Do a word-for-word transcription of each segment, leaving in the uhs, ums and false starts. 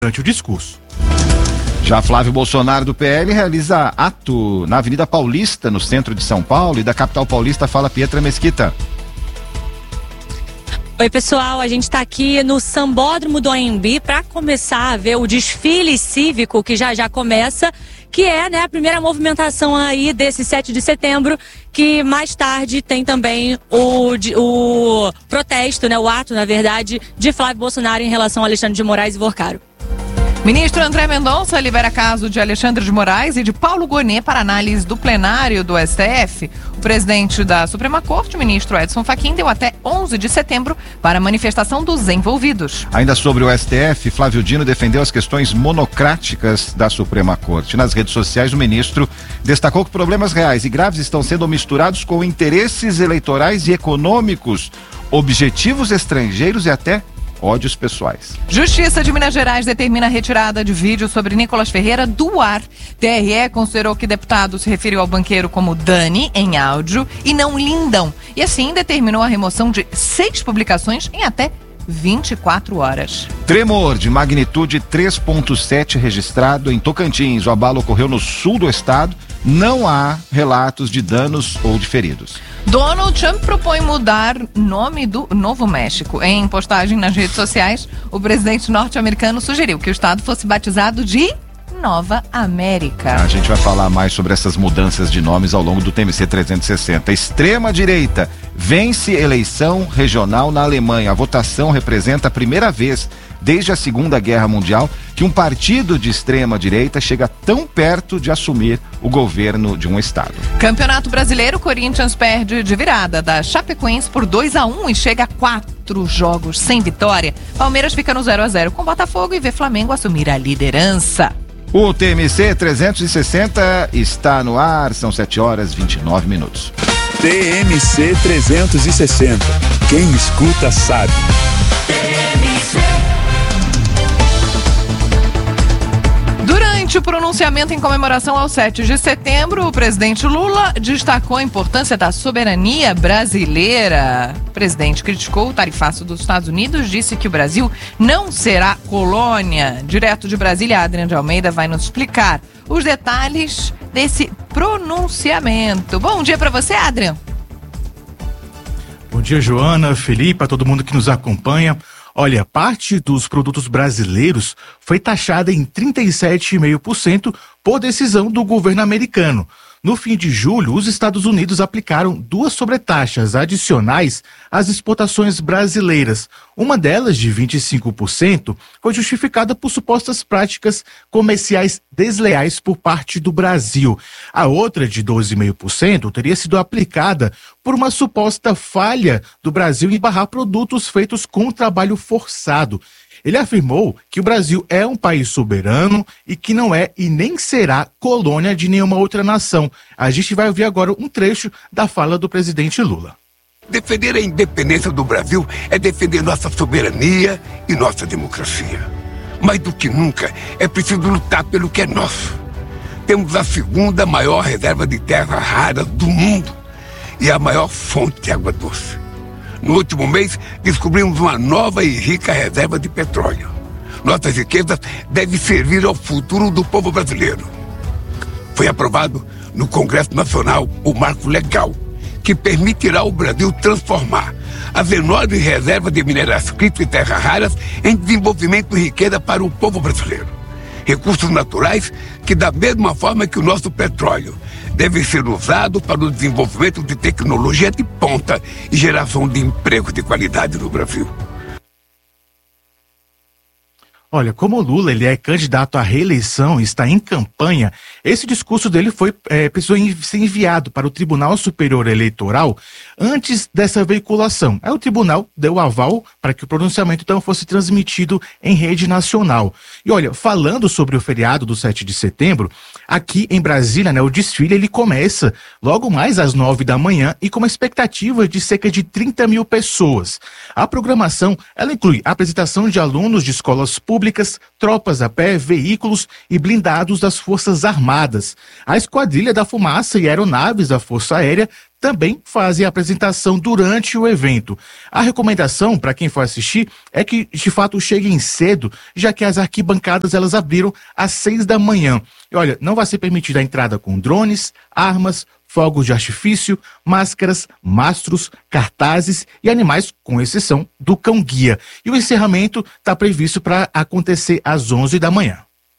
durante o discurso. Já Flávio Bolsonaro do P L realiza ato na Avenida Paulista, no centro de São Paulo, e da capital paulista fala Pietra Mesquita. Oi pessoal, a gente está aqui no Sambódromo do Anhembi para começar a ver o desfile cívico que já já começa, que é, né, a primeira movimentação aí desse sete de setembro, que mais tarde tem também o, o protesto, né, o ato, na verdade, de Flávio Bolsonaro em relação a Alexandre de Moraes e Vorcaro. Ministro André Mendonça libera caso de Alexandre de Moraes e de Paulo Gonet para análise do plenário do S T F. O presidente da Suprema Corte, o ministro Edson Fachin, deu até onze de setembro para a manifestação dos envolvidos. Ainda sobre o S T F, Flávio Dino defendeu as questões monocráticas da Suprema Corte. Nas redes sociais, o ministro destacou que problemas reais e graves estão sendo misturados com interesses eleitorais e econômicos, objetivos estrangeiros e até ódios pessoais. Justiça de Minas Gerais determina a retirada de vídeo sobre Nicolas Ferreira do ar. T R E considerou que o deputado se referiu ao banqueiro como Dani em áudio e não Lindão. E assim determinou a remoção de seis publicações em até vinte e quatro horas. Tremor de magnitude três ponto sete registrado em Tocantins. O abalo ocorreu no sul do estado. Não há relatos de danos ou de feridos. Donald Trump propõe mudar nome do Novo México. Em postagem nas redes sociais, o presidente norte-americano sugeriu que o estado fosse batizado de Nova América. A gente vai falar mais sobre essas mudanças de nomes ao longo do T M C trezentos e sessenta. Extrema-direita vence eleição regional na Alemanha. A votação representa a primeira vez desde a Segunda Guerra Mundial que um partido de extrema-direita chega tão perto de assumir o governo de um estado. Campeonato Brasileiro, Corinthians perde de virada da Chapecoense por dois a um e chega a quatro jogos sem vitória. Palmeiras fica no zero a zero com Botafogo e vê Flamengo assumir a liderança. O T M C trezentos e sessenta está no ar, são sete horas e vinte e nove minutos. T M C trezentos e sessenta. Quem escuta sabe. Durante o pronunciamento em comemoração ao sete de setembro, o presidente Lula destacou a importância da soberania brasileira. O presidente criticou o tarifaço dos Estados Unidos, disse que o Brasil não será colônia. Direto de Brasília, Adrian de Almeida vai nos explicar os detalhes desse pronunciamento. Bom dia para você, Adrian. Bom dia, Joana, Felipe, a todo mundo que nos acompanha. Olha, parte dos produtos brasileiros foi taxada em trinta e sete vírgula cinco por cento por decisão do governo americano. No fim de julho, os Estados Unidos aplicaram duas sobretaxas adicionais às exportações brasileiras. Uma delas, de vinte e cinco por cento, foi justificada por supostas práticas comerciais desleais por parte do Brasil. A outra, de doze vírgula cinco por cento, teria sido aplicada por uma suposta falha do Brasil em barrar produtos feitos com trabalho forçado. Ele afirmou que o Brasil é um país soberano e que não é e nem será colônia de nenhuma outra nação. A gente vai ouvir agora um trecho da fala do presidente Lula. Defender a independência do Brasil é defender nossa soberania e nossa democracia. Mais do que nunca, é preciso lutar pelo que é nosso. Temos a segunda maior reserva de terras raras do mundo e a maior fonte de água doce. No último mês, descobrimos uma nova e rica reserva de petróleo. Nossas riquezas devem servir ao futuro do povo brasileiro. Foi aprovado no Congresso Nacional o marco legal que permitirá ao Brasil transformar as enormes reservas de minerais críticos e terras raras em desenvolvimento e riqueza para o povo brasileiro. Recursos naturais que, da mesma forma que o nosso petróleo, devem ser usados para o desenvolvimento de tecnologia de ponta e geração de emprego de qualidade no Brasil. Olha, como o Lula ele é candidato à reeleição e está em campanha, esse discurso dele foi é, precisou ser enviado para o Tribunal Superior Eleitoral antes dessa veiculação. Aí o tribunal deu aval para que o pronunciamento então fosse transmitido em rede nacional. E olha, falando sobre o feriado do sete de setembro, aqui em Brasília, né, o desfile ele começa logo mais às nove da manhã e com uma expectativa de cerca de trinta mil pessoas. A programação ela inclui a apresentação de alunos de escolas públicas, públicas, tropas a pé, veículos e blindados das Forças Armadas. A Esquadrilha da Fumaça e aeronaves da Força Aérea também fazem a apresentação durante o evento. A recomendação para quem for assistir é que de fato cheguem cedo, já que as arquibancadas elas abriram às seis da manhã. E olha, não vai ser permitida a entrada com drones, armas, fogos de artifício, máscaras, mastros, cartazes e animais, com exceção do cão-guia. E o encerramento está previsto para acontecer às onze da manhã.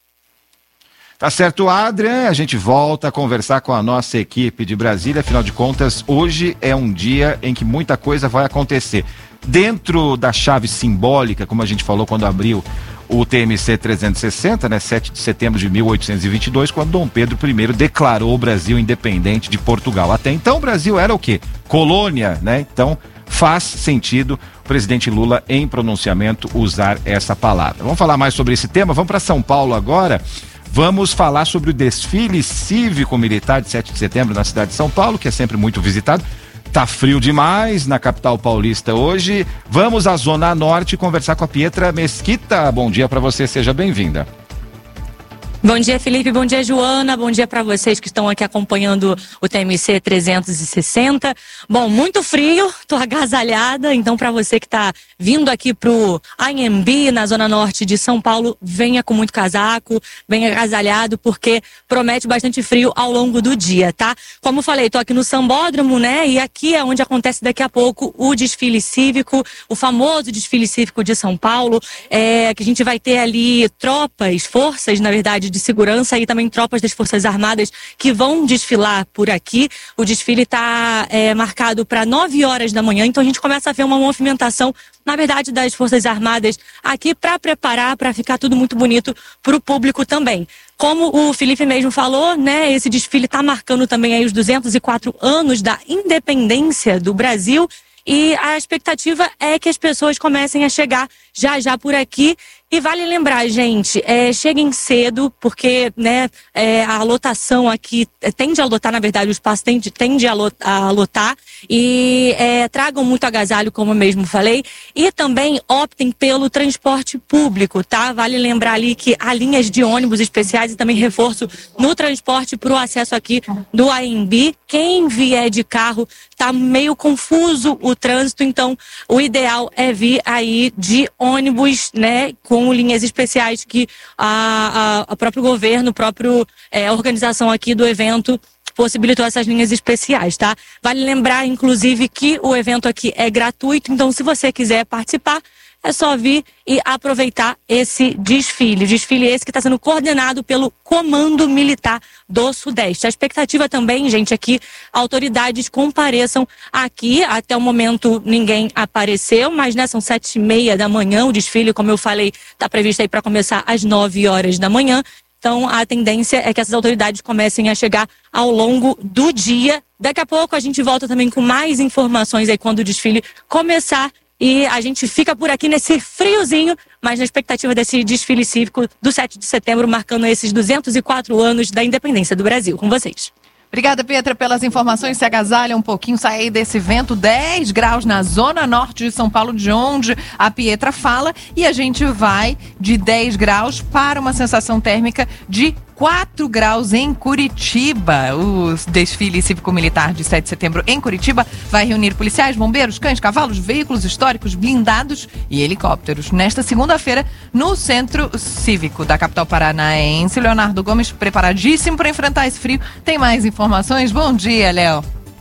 Tá certo, Adrian, a gente volta a conversar com a nossa equipe de Brasília, afinal de contas, hoje é um dia em que muita coisa vai acontecer. Dentro da chave simbólica, como a gente falou quando abriu o T M C trezentos e sessenta, né, sete de setembro de mil oitocentos e vinte e dois, quando Dom Pedro I declarou o Brasil independente de Portugal. Até então o Brasil era o quê? Colônia, né? Então faz sentido o presidente Lula, em pronunciamento, usar essa palavra. Vamos falar mais sobre esse tema? Vamos para São Paulo agora. Vamos falar sobre o desfile cívico-militar de sete de setembro na cidade de São Paulo, que é sempre muito visitado. Tá frio demais na capital paulista hoje. Vamos à Zona Norte conversar com a Pietra Mesquita. Bom dia para você, seja bem-vinda. Bom dia, Felipe. Bom dia, Joana. Bom dia para vocês que estão aqui acompanhando o T M C trezentos e sessenta. Bom, muito frio, tô agasalhada, então para você que tá vindo aqui pro A M B, na Zona Norte de São Paulo, venha com muito casaco, venha agasalhado, porque promete bastante frio ao longo do dia, tá? Como falei, tô aqui no Sambódromo, né? E aqui é onde acontece daqui a pouco o desfile cívico, o famoso desfile cívico de São Paulo, é, que a gente vai ter ali tropas, forças, na verdade, de segurança e também tropas das Forças Armadas que vão desfilar por aqui. O desfile está é, marcado para nove horas da manhã, então a gente começa a ver uma movimentação, na verdade, das Forças Armadas aqui para preparar, para ficar tudo muito bonito para o público também. Como o Felipe mesmo falou, né, esse desfile está marcando também aí os duzentos e quatro anos da independência do Brasil. E a expectativa é que as pessoas comecem a chegar já já por aqui. E vale lembrar, gente, é, cheguem cedo, porque né, é, a lotação aqui tende a lotar, na verdade, o espaço tende, tende a, lotar, a lotar. E é, tragam muito agasalho, como eu mesmo falei. E também optem pelo transporte público, tá? Vale lembrar ali que há linhas de ônibus especiais e também reforço no transporte para o acesso aqui do A M B. Quem vier de carro, tá meio confuso o trânsito, então o ideal é vir aí de ônibus, né, com linhas especiais que a, a, a próprio governo, a própria é, organização aqui do evento possibilitou essas linhas especiais, tá? Vale lembrar, inclusive, que o evento aqui é gratuito, então se você quiser participar, é só vir e aproveitar esse desfile. O desfile esse que está sendo coordenado pelo Comando Militar do Sudeste. A expectativa também, gente, é que autoridades compareçam aqui. Até o momento ninguém apareceu, mas né, são sete e meia da manhã. O desfile, como eu falei, está previsto aí para começar às nove horas da manhã. Então a tendência é que essas autoridades comecem a chegar ao longo do dia. Daqui a pouco a gente volta também com mais informações aí quando o desfile começar. E a gente fica por aqui nesse friozinho, mas na expectativa desse desfile cívico do sete de setembro, marcando esses duzentos e quatro anos da independência do Brasil. Com vocês. Obrigada, Pietra, pelas informações. Se agasalha um pouquinho, sai aí desse vento. dez graus na Zona Norte de São Paulo, de onde a Pietra fala. E a gente vai de dez graus para uma sensação térmica de quatro graus em Curitiba. O desfile cívico-militar de sete de setembro em Curitiba vai reunir policiais, bombeiros, cães, cavalos, veículos históricos, blindados e helicópteros. Nesta segunda-feira, no Centro Cívico da capital paranaense, Leonardo Gomes, preparadíssimo para enfrentar esse frio. Tem mais informações? Bom dia, Léo.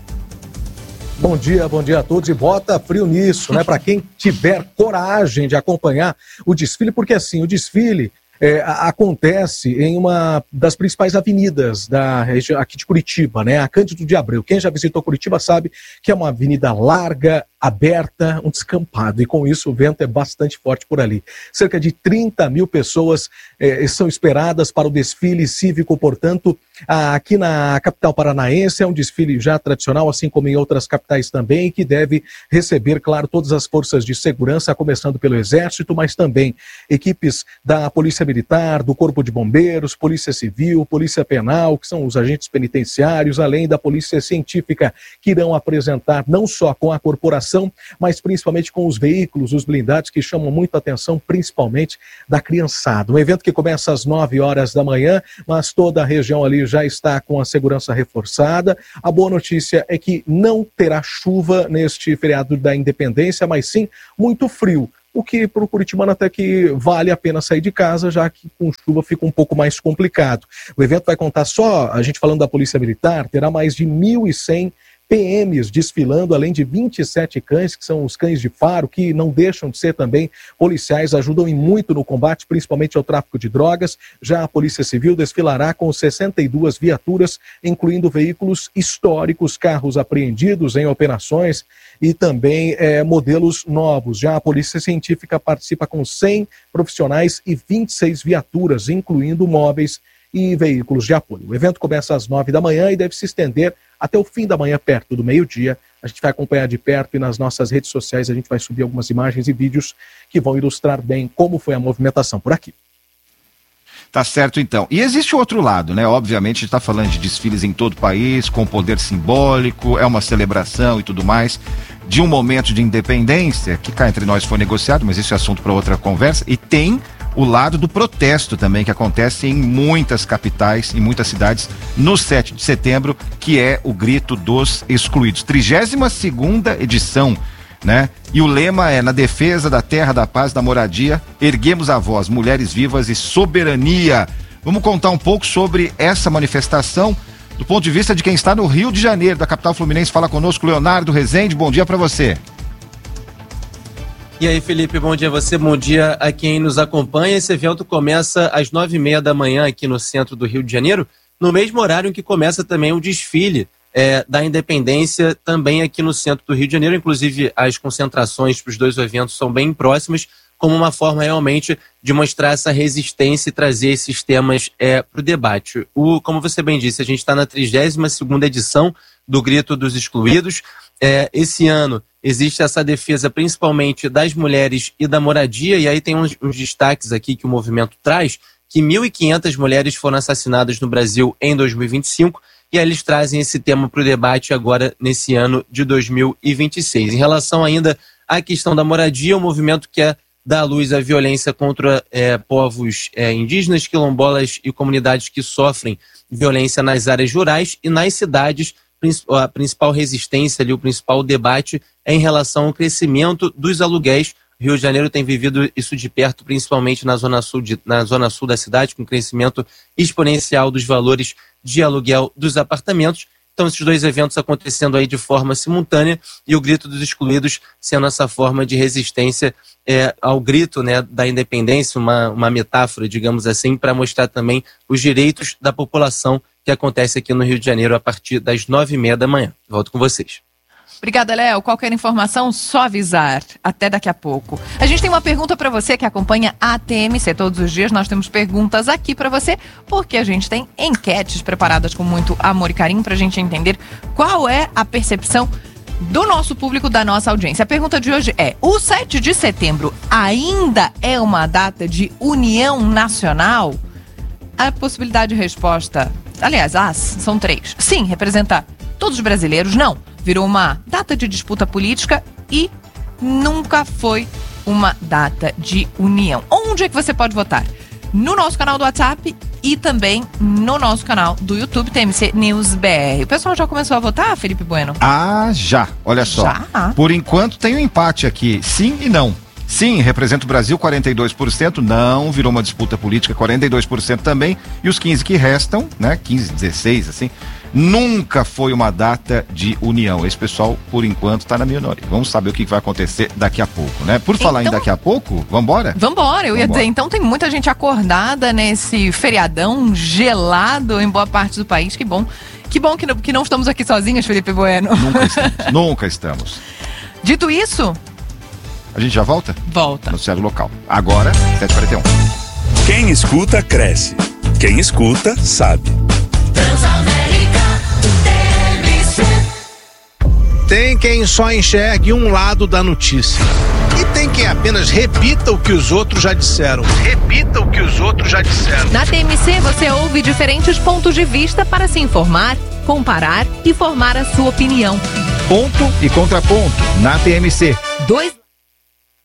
Bom dia, bom dia a todos e bota frio nisso, né? Para quem tiver coragem de acompanhar o desfile, porque assim, o desfile É, acontece em uma das principais avenidas da região aqui de Curitiba, né? A Cândido de Abreu. Quem já visitou Curitiba sabe que é uma avenida larga, aberta, um descampado, e com isso o vento é bastante forte por ali. Cerca de trinta mil pessoas eh, são esperadas para o desfile cívico, portanto, aqui na capital paranaense é um desfile já tradicional, assim como em outras capitais também, que deve receber, claro, todas as forças de segurança, começando pelo Exército, mas também equipes da Polícia Militar, do Corpo de Bombeiros, Polícia Civil, Polícia Penal, que são os agentes penitenciários, além da Polícia Científica, que irão apresentar não só com a corporação, mas principalmente com os veículos, os blindados, que chamam muita atenção, principalmente da criançada. Um evento que começa às nove horas da manhã, mas toda a região ali que já está com a segurança reforçada. A boa notícia é que não terá chuva neste feriado da Independência, mas sim muito frio. O que para o curitibano até que vale a pena sair de casa, já que com chuva fica um pouco mais complicado. O evento vai contar só, a gente falando da Polícia Militar, terá mais de mil e cem P Ms desfilando, além de vinte e sete cães, que são os cães de faro, que não deixam de ser também policiais, ajudam em muito no combate, principalmente ao tráfico de drogas. Já a Polícia Civil desfilará com sessenta e duas viaturas, incluindo veículos históricos, carros apreendidos em operações e também é, modelos novos. Já a Polícia Científica participa com cem profissionais e vinte e seis viaturas, incluindo móveis e veículos de apoio. O evento começa às nove da manhã e deve se estender até o fim da manhã, perto do meio-dia. A gente vai acompanhar de perto e nas nossas redes sociais a gente vai subir algumas imagens e vídeos que vão ilustrar bem como foi a movimentação por aqui. Tá certo, então. E existe o outro lado, né? Obviamente, a gente está falando de desfiles em todo o país, com poder simbólico, é uma celebração e tudo mais, de um momento de independência, que cá entre nós foi negociado, mas isso é assunto para outra conversa, e tem o lado do protesto também, que acontece em muitas capitais, em muitas cidades, no sete de setembro, que é o Grito dos Excluídos. trigésima segunda edição, né? E o lema é: na defesa da terra, da paz, da moradia, erguemos a voz, mulheres vivas e soberania. Vamos contar um pouco sobre essa manifestação do ponto de vista de quem está no Rio de Janeiro, da capital fluminense. Fala conosco, Leonardo Rezende, bom dia para você. E aí, Felipe, bom dia a você, bom dia a quem nos acompanha. Esse evento começa às nove e meia da manhã aqui no centro do Rio de Janeiro, no mesmo horário em que começa também o desfile é, da Independência, também aqui no centro do Rio de Janeiro. Inclusive, as concentrações para os dois eventos são bem próximas, como uma forma realmente de mostrar essa resistência e trazer esses temas é, para o debate. O, como você bem disse, a gente está na trigésima segunda edição do Grito dos Excluídos. É, esse ano existe essa defesa principalmente das mulheres e da moradia, e aí tem uns, uns destaques aqui que o movimento traz, que mil e quinhentas mulheres foram assassinadas no Brasil em dois mil e vinte e cinco, e aí eles trazem esse tema para o debate agora nesse ano de dois mil e vinte e seis. Em relação ainda à questão da moradia, o movimento quer dar à luz à violência contra é, povos é, indígenas, quilombolas e comunidades que sofrem violência nas áreas rurais e nas cidades. A principal resistência ali, o principal debate é em relação ao crescimento dos aluguéis. O Rio de Janeiro tem vivido isso de perto, principalmente na zona sul, de, na zona sul da cidade, com crescimento exponencial dos valores de aluguel dos apartamentos. Então, esses dois eventos acontecendo aí de forma simultânea e o Grito dos Excluídos sendo essa forma de resistência é, ao grito, né, da independência, uma, uma metáfora, digamos assim, para mostrar também os direitos da população, que acontece aqui no Rio de Janeiro a partir das nove e meia da manhã. Volto com vocês. Obrigada, Léo. Qualquer informação, só avisar. Até daqui a pouco. A gente tem uma pergunta para você que acompanha a T M C todos os dias. Nós temos perguntas aqui para você, porque a gente tem enquetes preparadas com muito amor e carinho para a gente entender qual é a percepção do nosso público, da nossa audiência. A pergunta de hoje é: o sete de setembro ainda é uma data de união nacional? A possibilidade de resposta, aliás, as são três. Sim, representa todos os brasileiros. Não, virou uma data de disputa política e nunca foi uma data de união. Onde é que você pode votar? No nosso canal do WhatsApp e também no nosso canal do YouTube, T M C News B R. O pessoal já começou a votar, Felipe Bueno? Ah, já. Olha só. Já? Por enquanto tem um empate aqui, sim e não. Sim, representa o Brasil, quarenta e dois por cento, não, virou uma disputa política, quarenta e dois por cento também, e os quinze que restam, né, quinze, dezesseis, assim, nunca foi uma data de união. Esse pessoal, por enquanto, está na minoria. Vamos saber o que vai acontecer daqui a pouco, né? Por falar então, em daqui a pouco, vambora? Vambora, eu vambora. ia dizer, então tem muita gente acordada nesse feriadão gelado em boa parte do país, que bom. Que bom que não, que não estamos aqui sozinhos, Felipe Bueno. Nunca estamos, nunca estamos. Dito isso... A gente já volta? Volta. No Noticiário Local. Agora, sete e quarenta e um. Quem escuta, cresce. Quem escuta, sabe. Tem quem só enxergue um lado da notícia. E tem quem apenas repita o que os outros já disseram. Repita o que os outros já disseram. Na T M C você ouve diferentes pontos de vista para se informar, comparar e formar a sua opinião. Ponto e contraponto na T M C. Dois